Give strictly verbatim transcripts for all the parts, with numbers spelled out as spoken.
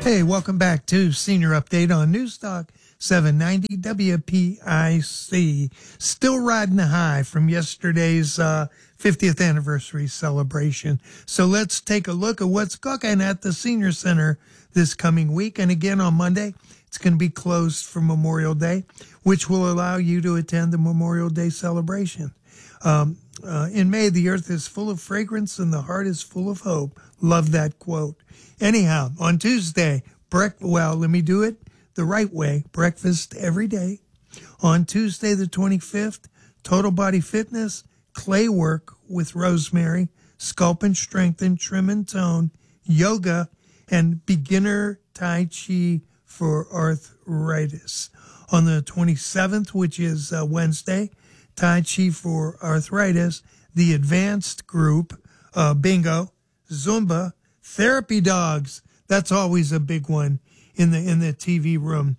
Hey, welcome back to Senior Update on Newstalk seven ninety W P I C. Still riding the high from yesterday's uh, fiftieth anniversary celebration. So let's take a look at what's cooking at the Senior Center this coming week. And again, on Monday, it's going to be closed for Memorial Day, which will allow you to attend the Memorial Day celebration. Um, uh, in May, the earth is full of fragrance and the heart is full of hope. Love that quote. Anyhow, on Tuesday, brec- well, let me do it the right way. Breakfast every day. On Tuesday, the twenty-fifth, Total Body Fitness, clay work with Rosemary, Sculpt and Strengthen, Trim and Tone, yoga, and beginner Tai Chi for arthritis. On the twenty-seventh, which is uh, Wednesday, Tai Chi for arthritis, the advanced group, uh, bingo, Zumba, therapy dogs. That's always a big one in the in the T V room.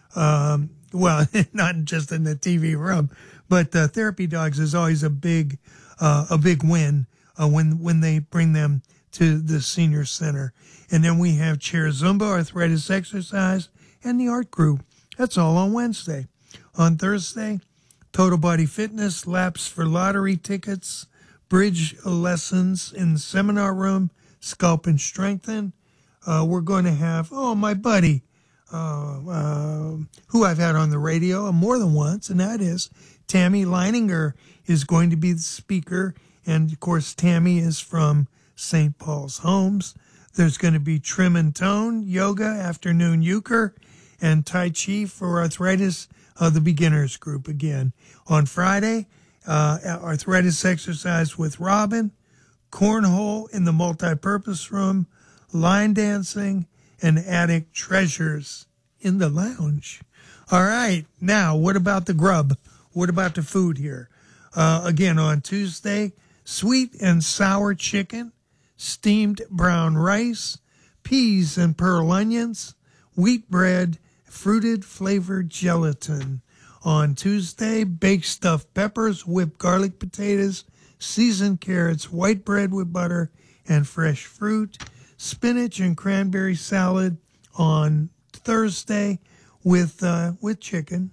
Um, well, not just in the T V room, but uh, therapy dogs is always a big uh, a big win uh, when when they bring them to the senior center. And then we have chair Zumba, arthritis exercise, and the art group. That's all on Wednesday. On Thursday, Total Body Fitness, laps for lottery tickets, bridge lessons in the seminar room, Sculpt and Strengthen. Uh, we're going to have, oh, my buddy, uh, uh, who I've had on the radio more than once, and that is Tammy Leininger is going to be the speaker. And, of course, Tammy is from Saint Paul's Homes. There's going to be Trim and Tone, yoga, afternoon euchre, and Tai Chi for arthritis, uh, the beginners group again. On Friday, uh, arthritis exercise with Robin, cornhole in the multi-purpose room, line dancing, and attic treasures in the lounge. All right, now what about the grub? What about the food here? Uh, again, on Tuesday, sweet and sour chicken, steamed brown rice, peas and pearl onions, wheat bread, fruited flavored gelatin. On Tuesday, baked stuffed peppers, whipped garlic potatoes, seasoned carrots, white bread with butter, and fresh fruit, spinach and cranberry salad on Thursday with uh, with chicken,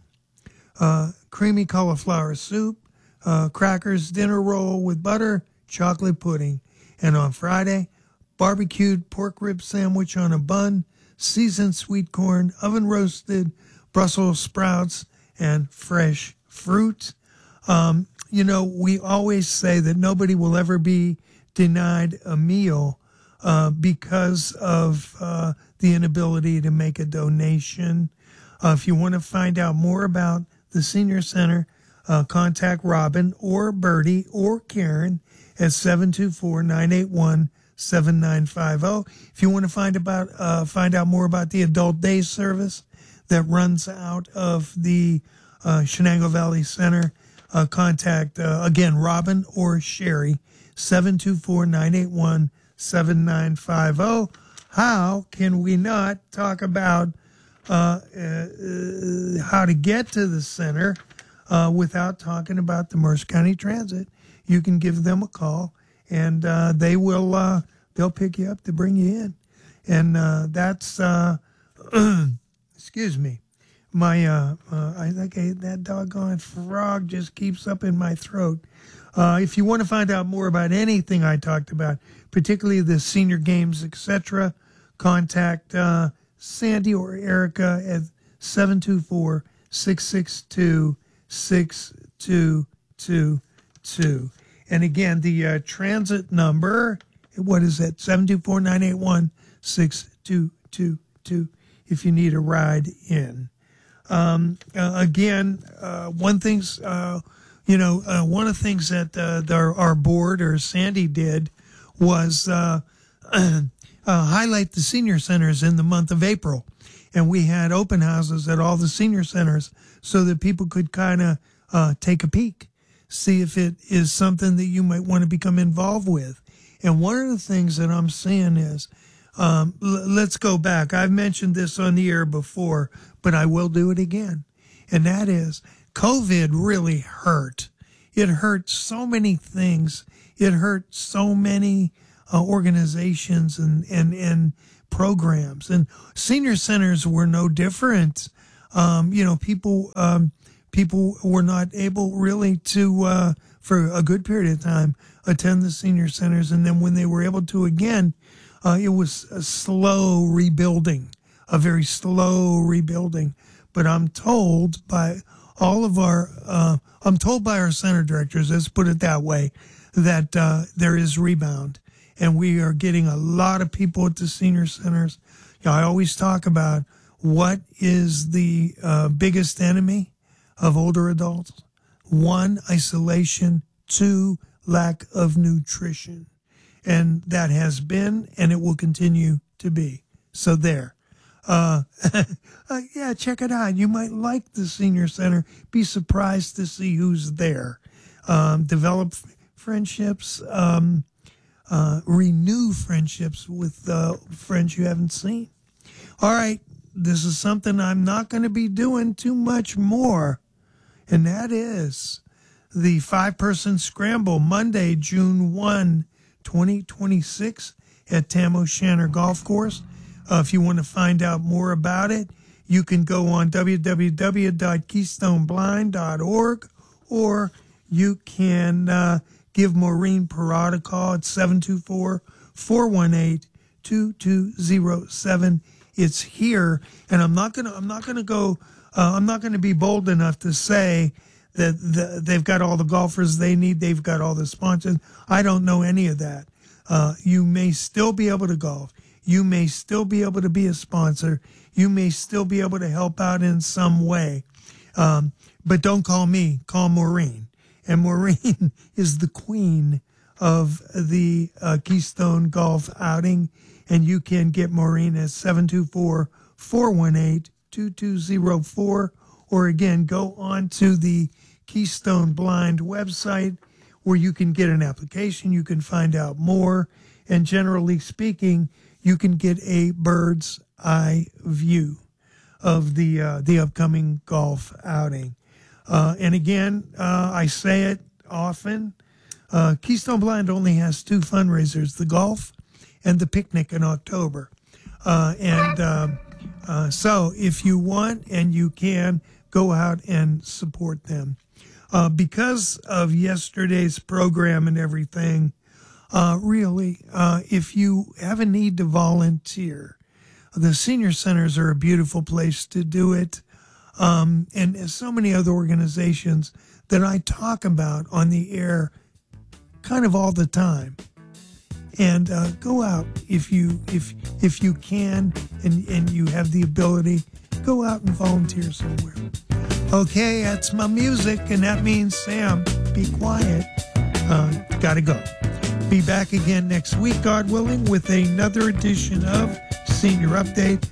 uh, creamy cauliflower soup, uh, crackers, dinner roll with butter, chocolate pudding. And on Friday, barbecued pork rib sandwich on a bun, seasoned sweet corn, oven roasted Brussels sprouts, and fresh fruit. Um, you know, we always say that nobody will ever be denied a meal uh, because of uh, the inability to make a donation. Uh, if you want to find out more about the Senior Center, uh, contact Robin or Bertie or Karen at seven two four, nine eight one, seven nine five zero. If you want to find about uh, find out more about the adult day service that runs out of the uh, Shenango Valley Center, uh, contact, uh, again, Robin or Sherry, seven two four, nine eight one, seven nine five zero. How can we not talk about uh, uh, how to get to the center uh, without talking about the Mercer County Transit? You can give them a call, and uh, they will uh, they'll pick you up to bring you in, and uh, that's uh, excuse me, my uh, uh, I think I, that doggone frog just keeps up in my throat. Uh, if you want to find out more about anything I talked about, particularly the senior games, et cetera, contact uh, Sandy or Erica at seven two four, six six two, six two two two. And again, the uh, transit number, what is that? seven two four, nine eight one, six two two two if you need a ride in. Um, uh, again, uh, one thing's, uh, you know, uh, one of the things that uh, our, our board or Sandy did was uh, uh, highlight the senior centers in the month of April. And we had open houses at all the senior centers so that people could kind of uh, take a peek, see if it is something that you might want to become involved with. And one of the things that I'm seeing is, um, l- let's go back. I've mentioned this on the air before, but I will do it again. And that is, COVID really hurt. It hurt so many things. It hurt so many uh, organizations and, and, and programs. And senior centers were no different. Um, you know, people um, people were not able really to, uh, for a good period of time, attend the senior centers. And then when they were able to again, uh, it was a slow rebuilding, a very slow rebuilding. But I'm told by all of our, uh, I'm told by our center directors, let's put it that way, that uh, there is rebound. And we are getting a lot of people at the senior centers. You know, I always talk about what is the uh, biggest enemy of older adults. One, isolation. Two, lack of nutrition. And that has been, and it will continue to be. So there. Uh, uh, yeah, check it out. You might like the senior center. Be surprised to see who's there. Um, develop f- friendships. Um, uh, renew friendships with uh, friends you haven't seen. All right. This is something I'm not going to be doing too much more. And that is the five-person scramble Monday, June first, twenty twenty-six at Tam O'Shanter Golf Course. Uh, if you want to find out more about it, you can go on w w w dot keystone blind dot org, or you can uh, give Maureen Parrott a call at seven two four, four one eight, two two zero seven. It's here, and I'm not gonna. I'm not gonna go. Uh, I'm not gonna be bold enough to say that the, they've got all the golfers they need. They've got all the sponsors. I don't know any of that. Uh, you may still be able to golf. You may still be able to be a sponsor. You may still be able to help out in some way. Um, but don't call me. Call Maureen. And Maureen is the queen of the uh, Keystone Golf outing. And you can get Maureen at seven two four, four one eight, two two zero four. Or again, go on to the Keystone Blind website where you can get an application. You can find out more. And generally speaking, you can get a bird's eye view of the uh, the upcoming golf outing. Uh, and again, uh, I say it often, uh, Keystone Blind only has two fundraisers, the golf and the picnic in October. Uh, and uh, uh, so if you want and you can, go out and support them. Uh, because of yesterday's program and everything, uh, really, uh, if you have a need to volunteer, the senior centers are a beautiful place to do it. Um, and so many other organizations that I talk about on the air kind of all the time. And uh, go out if you if if you can and, and you have the ability, go out and volunteer somewhere. Okay, that's my music, and that means, Sam, be quiet. Uh, gotta go. Be back again next week, God willing, with another edition of Senior Update.